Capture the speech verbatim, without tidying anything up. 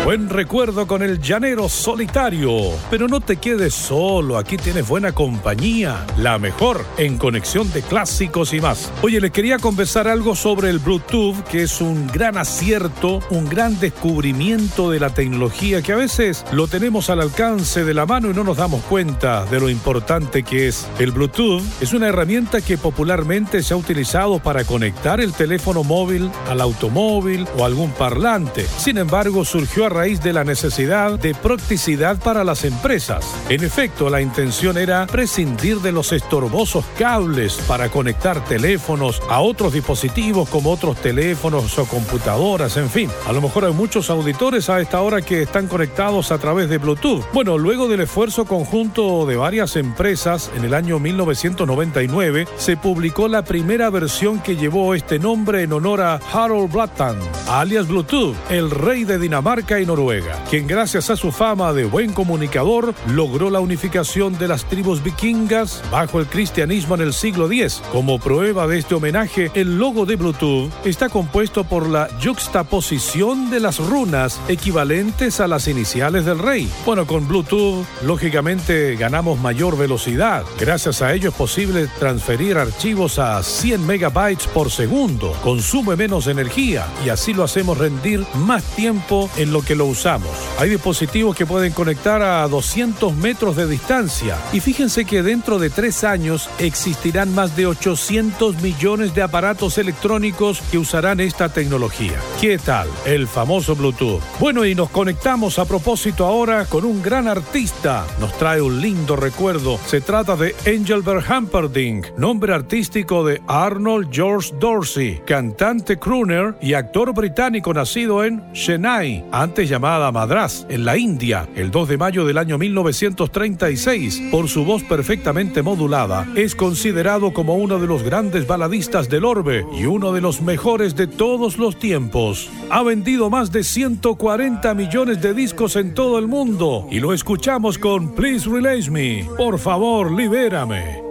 Buen recuerdo con el Llanero Solitario. Pero no te quedes solo, aquí tienes buena compañía, la mejor en conexión de clásicos y más. Oye, les quería conversar algo sobre el Bluetooth, que es un gran acierto, un gran descubrimiento de la tecnología que a veces lo tenemos al alcance de la mano y no nos damos cuenta de lo importante que es. El Bluetooth es una herramienta que popularmente se ha utilizado para conectar el teléfono móvil al automóvil o algún parlante. Sin embargo, surgió a raíz de la necesidad de practicidad para las empresas. En efecto, la intención era prescindir de los estorbosos cables para conectar teléfonos a otros dispositivos como otros teléfonos o computadoras, en fin. A lo mejor hay muchos auditores a esta hora que están conectados a través de Bluetooth. Bueno, luego del esfuerzo conjunto de varias empresas, en el año mil novecientos noventa y nueve se publicó la primera versión que llevó este nombre en honor a Harold Blattan, alias Bluetooth, el rey de Dinamarca y Noruega, quien gracias a su fama de buen comunicador logró la unificación de las tribus vikingas bajo el cristianismo en el siglo diez. Como prueba de este homenaje, el logo de Bluetooth está compuesto por la yuxtaposición de las runas equivalentes a las iniciales del rey. Bueno, con Bluetooth, lógicamente ganamos mayor velocidad. Gracias a ello es posible transferir archivos a cien megabytes por segundo. Consume menos energía y así lo hacemos rendir más tiempo en lo que lo usamos. Hay dispositivos que pueden conectar a doscientos metros de distancia y fíjense que dentro de tres años existirán más de ochocientos millones de aparatos electrónicos que usarán esta tecnología. ¿Qué tal? El famoso Bluetooth. Bueno, y nos conectamos a propósito ahora con un gran artista. Nos trae un lindo recuerdo. Se trata de Engelbert Humperdinck, nombre artístico de Arnold George Dorsey, cantante crooner y actor británico nacido en Chennai, antes llamada Madrás, en la India, el dos de mayo del año mil novecientos treinta y seis. Por su voz perfectamente modulada, es considerado como uno de los grandes baladistas del orbe y uno de los mejores de todos los tiempos. Ha vendido más de ciento cuarenta millones de discos en todo el mundo y lo escuchamos con Please Release Me. Por favor, libérame.